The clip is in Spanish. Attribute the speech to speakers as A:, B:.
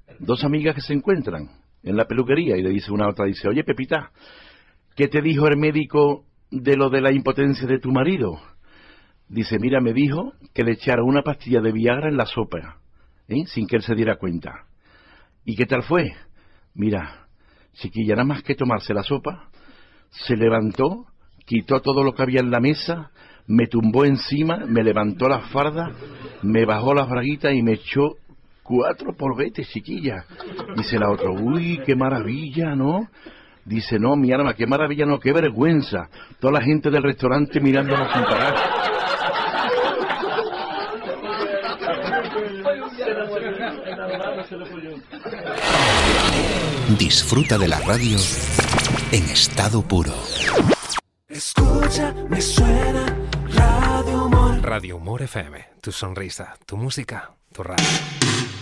A: Dos amigas que se encuentran en la peluquería y le dice una a otra, dice, oye Pepita, ¿qué te dijo el médico de lo de la impotencia de tu marido? Dice, mira, me dijo que le echara una pastilla de Viagra en la sopa, sin que él se diera cuenta. ¿Y qué tal fue? Mira, chiquilla, nada más que tomarse la sopa, se levantó, quitó todo lo que había en la mesa, me tumbó encima, me levantó las fardas, me bajó las braguitas y me echó 4 polvetes, chiquilla. Dice la otra, uy, qué maravilla, ¿no? Dice, no, mi alma, qué maravilla, no, qué vergüenza. Toda la gente del restaurante mirándonos sin parar.
B: Disfruta de la radio en estado puro.
C: Escucha, me suena Radio Humor.
D: Radio Humor FM, tu sonrisa, tu música, tu radio.